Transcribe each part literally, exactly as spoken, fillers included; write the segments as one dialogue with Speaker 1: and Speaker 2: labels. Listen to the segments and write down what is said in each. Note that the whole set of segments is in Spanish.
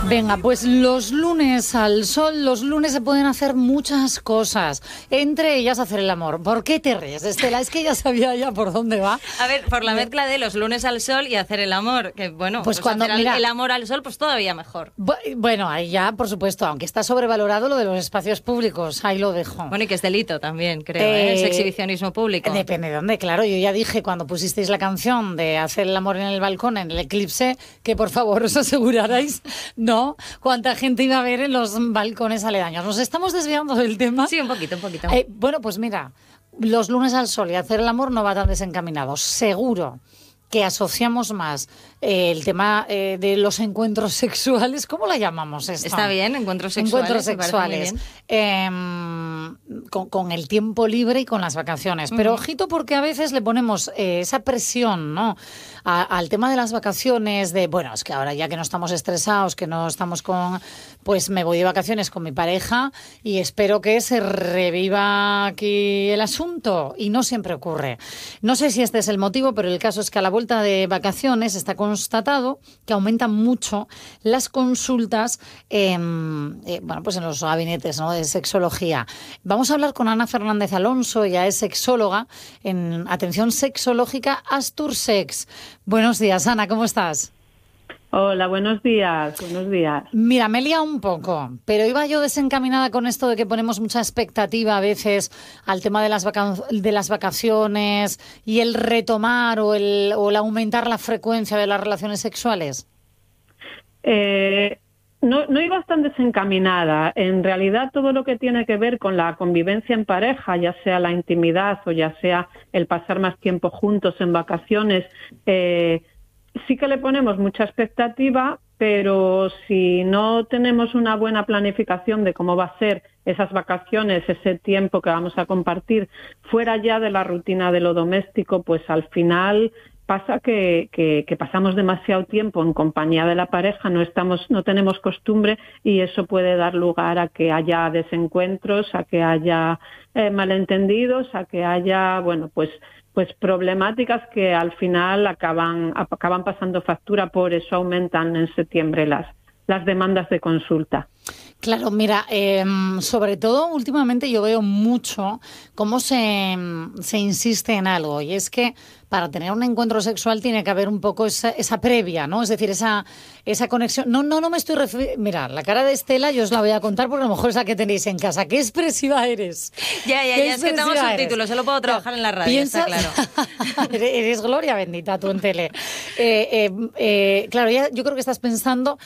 Speaker 1: Venga, pues los lunes al sol, los lunes se pueden hacer muchas cosas, entre ellas hacer el amor. ¿Por qué te ríes, Estela? Es que ya sabía ya por dónde va.
Speaker 2: A ver, por la mezcla de los lunes al sol y hacer el amor, que bueno,
Speaker 1: pues,
Speaker 2: pues
Speaker 1: cuando
Speaker 2: hacer
Speaker 1: mira,
Speaker 2: el amor al sol, pues todavía mejor.
Speaker 1: Bueno, ahí ya, por supuesto, aunque está sobrevalorado lo de los espacios públicos, ahí lo dejo.
Speaker 2: Bueno, y que es delito también, creo, ¿eh? ¿eh? Es exhibicionismo público.
Speaker 1: Depende de dónde, claro. Yo ya dije cuando pusisteis la canción de hacer el amor en el balcón, en el eclipse, que por favor os asegurarais, ¿no? Cuánta gente iba a ver en los balcones aledaños. Nos estamos desviando del tema.
Speaker 2: Sí, un poquito, un poquito.
Speaker 1: Eh, bueno, pues mira, los lunes al sol y hacer el amor no va tan desencaminado. Seguro que asociamos más eh, el tema eh, de los encuentros sexuales. ¿Cómo la llamamos esto?
Speaker 2: Está bien, encuentros sexuales.
Speaker 1: Encuentros sexuales. Eh, con, con el tiempo libre y con las vacaciones. Pero uh-huh. ojito, porque a veces le ponemos eh, esa presión, ¿no? A, al tema de las vacaciones, de, bueno, es que ahora ya que no estamos estresados, que no estamos con, pues me voy de vacaciones con mi pareja y espero que se reviva aquí el asunto. Y no siempre ocurre. No sé si este es el motivo, pero el caso es que a la vuelta de vacaciones está constatado que aumentan mucho las consultas en, eh, bueno, pues en los gabinetes, ¿no?, de sexología. Vamos a hablar con Ana Fernández Alonso, ella es sexóloga en atención sexológica Astursex. Buenos días, Ana, ¿cómo estás?
Speaker 3: Hola, buenos días, buenos días.
Speaker 1: Mira, me he liado un poco, pero iba yo desencaminada con esto de que ponemos mucha expectativa a veces al tema de las, vaca- de las vacaciones y el retomar o el, o el aumentar la frecuencia de las relaciones sexuales.
Speaker 3: Eh, no, no iba tan desencaminada. En realidad, todo lo que tiene que ver con la convivencia en pareja, ya sea la intimidad o ya sea el pasar más tiempo juntos en vacaciones, eh, sí que le ponemos mucha expectativa, pero si no tenemos una buena planificación de cómo va a ser esas vacaciones, ese tiempo que vamos a compartir fuera ya de la rutina de lo doméstico, pues al final pasa que, que, que pasamos demasiado tiempo en compañía de la pareja, no estamos, no tenemos costumbre y eso puede dar lugar a que haya desencuentros, a que haya eh, malentendidos, a que haya, bueno, pues pues problemáticas que al final acaban acaban pasando factura, por eso aumentan en septiembre las las demandas de consulta.
Speaker 1: Claro, mira, eh, sobre todo últimamente yo veo mucho cómo se, se insiste en algo, y es que para tener un encuentro sexual tiene que haber un poco esa, esa previa, ¿no? Es decir, esa, esa conexión. No, no, no me estoy refiriendo. Mira, la cara de Estela yo os la voy a contar porque a lo mejor es la que tenéis en casa. ¡Qué expresiva eres!
Speaker 2: Ya, ya, ya, es que tengo subtítulos, solo puedo trabajar en la radio, ¿Piensas? Está claro.
Speaker 1: Eres Gloria bendita tú en tele. Eh, eh, eh, claro, ya, yo creo que estás pensando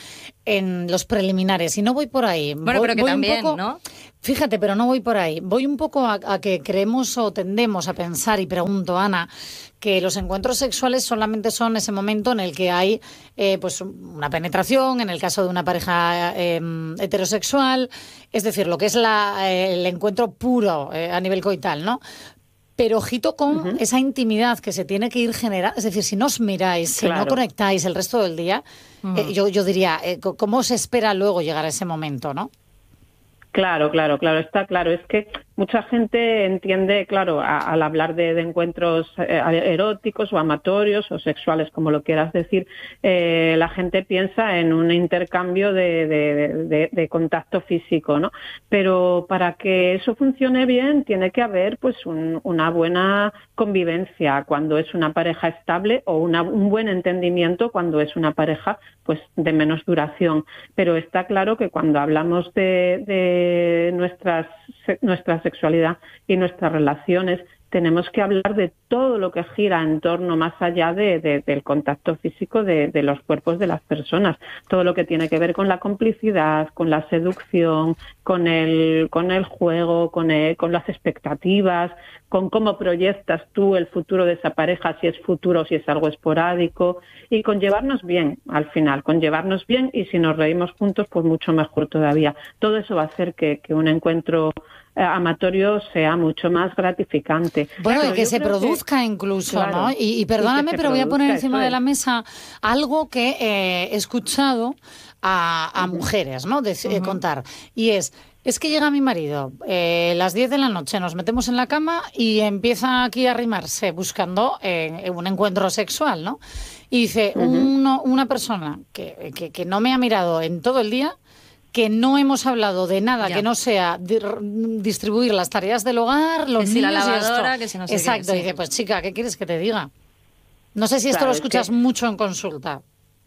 Speaker 1: en los preliminares y no voy por ahí.
Speaker 2: Bueno,
Speaker 1: voy,
Speaker 2: pero que
Speaker 1: voy
Speaker 2: también,
Speaker 1: un poco,
Speaker 2: ¿no?
Speaker 1: Fíjate, pero no voy por ahí. Voy un poco a, a que creemos o tendemos a pensar, y pregunto, Ana, que los encuentros sexuales solamente son ese momento en el que hay eh, pues una penetración, en el caso de una pareja eh, heterosexual, es decir, lo que es la, eh, el encuentro puro eh, a nivel coital, ¿no? Pero ojito con uh-huh. esa intimidad que se tiene que ir generando. Es decir, si no os miráis, si claro. no conectáis el resto del día, uh-huh. eh, yo, yo diría, eh, ¿cómo se espera luego llegar a ese momento, no?
Speaker 3: Claro, claro, claro, está claro. Es que mucha gente entiende, claro, a, al hablar de, de encuentros eh, eróticos o amatorios o sexuales, como lo quieras decir, eh, la gente piensa en un intercambio de, de, de, de contacto físico, ¿no? Pero para que eso funcione bien tiene que haber pues un, una buena convivencia cuando es una pareja estable o una, un buen entendimiento cuando es una pareja pues de menos duración. Pero está claro que cuando hablamos de, de nuestras, nuestra sexualidad y nuestras relaciones, tenemos que hablar de todo lo que gira en torno más allá de, de, del contacto físico de, de los cuerpos de las personas. Todo lo que tiene que ver con la complicidad, con la seducción, con el, con el juego, con, el, con las expectativas, con cómo proyectas tú el futuro de esa pareja, si es futuro o si es algo esporádico, y con llevarnos bien al final, con llevarnos bien, y si nos reímos juntos, pues mucho mejor todavía. Todo eso va a hacer que, que un encuentro amatorio sea mucho más gratificante.
Speaker 1: Bueno, y que se produzca que, incluso, claro, ¿no? Y, y perdóname, y pero voy a poner encima de la mesa algo que eh, he escuchado a, a uh-huh. mujeres, ¿no? De, uh-huh. eh, contar. Y es, es que llega mi marido, eh, las diez de la noche nos metemos en la cama y empieza aquí a arrimarse buscando eh, un encuentro sexual, ¿no? Y dice, uh-huh. uno, una persona que, que, que no me ha mirado en todo el día, que no hemos hablado de nada ya. que no sea di- distribuir las tareas del hogar, los
Speaker 2: que
Speaker 1: niños
Speaker 2: si la lavadora,
Speaker 1: y esto.
Speaker 2: que si no sé
Speaker 1: Exacto,
Speaker 2: qué, sí.
Speaker 1: dice, pues chica, ¿qué quieres que te diga? No sé si esto
Speaker 3: claro,
Speaker 1: lo escuchas
Speaker 3: que...
Speaker 1: mucho en consulta.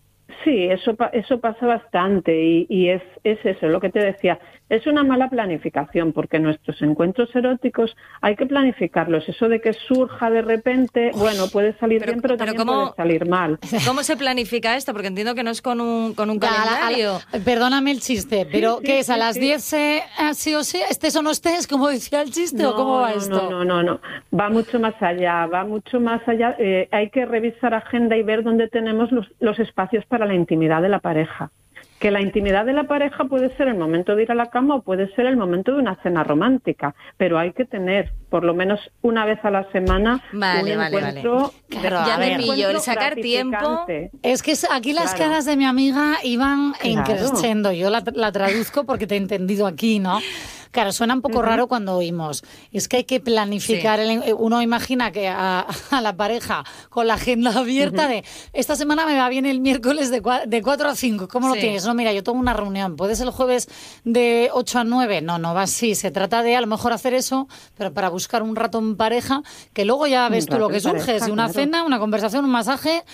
Speaker 3: Sí, eso eso pasa bastante y, y es, es eso, lo que te decía. Es una mala planificación porque nuestros encuentros eróticos hay que planificarlos. Eso de que surja de repente, bueno, puede salir
Speaker 2: pero,
Speaker 3: bien, pero,
Speaker 2: pero
Speaker 3: también
Speaker 2: ¿cómo,
Speaker 3: puede salir mal.
Speaker 2: ¿Cómo se planifica esto? Porque entiendo que no es con un, con un
Speaker 1: Ya,
Speaker 2: calendario.
Speaker 1: a la, a la, perdóname el chiste, pero
Speaker 3: sí,
Speaker 1: ¿qué
Speaker 3: sí,
Speaker 1: es? ¿A
Speaker 3: sí,
Speaker 1: las
Speaker 3: sí.
Speaker 1: diez eh, sí o sí? ¿Estés o no estés? ¿Como decía el chiste
Speaker 3: no,
Speaker 1: o cómo va
Speaker 3: no,
Speaker 1: esto?
Speaker 3: No, no, no, no. Va mucho más allá, va mucho más allá. Eh, hay que revisar agenda y ver dónde tenemos los, los espacios para la intimidad de la pareja. Que la intimidad de la pareja puede ser el momento de ir a la cama o puede ser el momento de una cena romántica, pero hay que tener por lo menos una vez a la semana
Speaker 2: vale,
Speaker 3: un
Speaker 2: vale,
Speaker 3: encuentro.
Speaker 2: Vale.
Speaker 1: Claro,
Speaker 2: ya
Speaker 1: a
Speaker 2: me
Speaker 1: ver,
Speaker 2: pillo, el sacar tiempo.
Speaker 1: Es que aquí las
Speaker 3: claro.
Speaker 1: caras de mi amiga iban
Speaker 3: claro.
Speaker 1: increciendo. Yo la, la traduzco porque te he entendido aquí, ¿no? Claro, suena un poco uh-huh. raro cuando oímos. Es que hay que planificar. Sí. El, uno imagina que a, a la pareja con la agenda abierta uh-huh. de esta semana me va bien el miércoles de, cua, de cuatro a cinco. ¿Cómo sí. lo tienes? No, mira, yo tengo una reunión. ¿Puedes el jueves de ocho a nueve? No, no va así. Se trata de a lo mejor hacer eso, pero para buscar un rato en pareja, que luego ya ves un tú lo que surge. Pareja, si una claro. cena, una conversación, un masaje,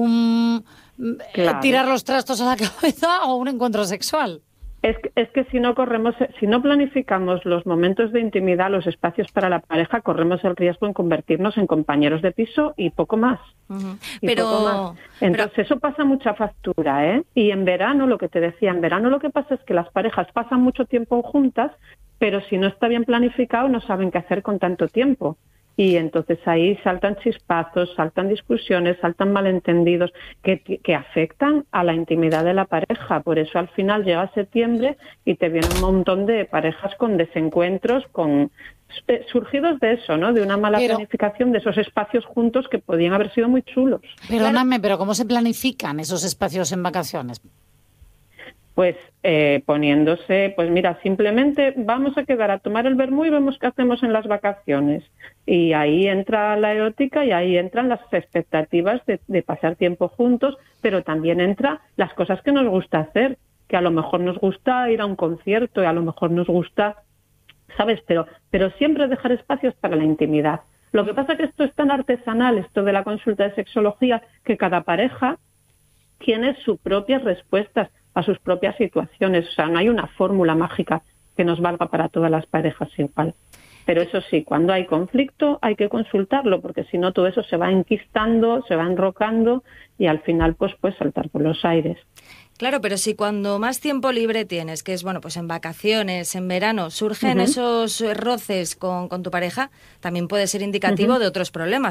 Speaker 1: un claro. tirar los trastos a la cabeza o un encuentro sexual.
Speaker 3: Es que, es que si no corremos, si no planificamos los momentos de intimidad, los espacios para la pareja, corremos el riesgo en convertirnos en compañeros de piso y poco más.
Speaker 2: Uh-huh.
Speaker 3: Y
Speaker 2: pero,
Speaker 3: poco más. Entonces
Speaker 2: pero...
Speaker 3: eso pasa mucha factura, ¿eh? Y en verano, lo que te decía, en verano lo que pasa es que las parejas pasan mucho tiempo juntas, pero si no está bien planificado no saben qué hacer con tanto tiempo. Y entonces ahí saltan chispazos, saltan discusiones, saltan malentendidos que, que afectan a la intimidad de la pareja. Por eso al final llega septiembre y te viene un montón de parejas con desencuentros, con eh, surgidos de eso, ¿no? De una mala pero, planificación de esos espacios juntos que podían haber sido muy chulos.
Speaker 1: Perdóname, pero ¿cómo se planifican esos espacios en vacaciones?
Speaker 3: Pues eh, poniéndose, pues mira, simplemente vamos a quedar a tomar el vermú y vemos qué hacemos en las vacaciones. Y ahí entra la erótica y ahí entran las expectativas de, de pasar tiempo juntos, pero también entra las cosas que nos gusta hacer, que a lo mejor nos gusta ir a un concierto y a lo mejor nos gusta, ¿sabes? Pero, pero siempre dejar espacios para la intimidad. Lo que pasa es que esto es tan artesanal, esto de la consulta de sexología, que cada pareja tiene sus propias respuestas a sus propias situaciones. O sea, no hay una fórmula mágica que nos valga para todas las parejas igual. Pero eso sí, cuando hay conflicto hay que consultarlo, porque si no todo eso se va enquistando, se va enrocando y al final pues puede saltar por los aires.
Speaker 2: Claro, pero si cuando más tiempo libre tienes, que es bueno, pues en vacaciones, en verano, surgen uh-huh. esos roces con, con tu pareja, también puede ser indicativo uh-huh. de otros problemas.